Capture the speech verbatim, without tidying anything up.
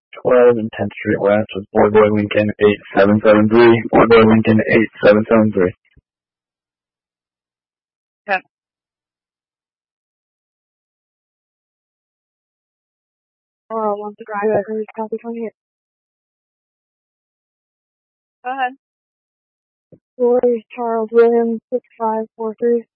twelve and tenth Street West with Boy Boy Lincoln eight seven seven three. Boy Boy Lincoln eight seven seven three. ten. Oh, wants to drive at her copy twenty-eight. Go ahead. Roy Charles Williams, six five four three.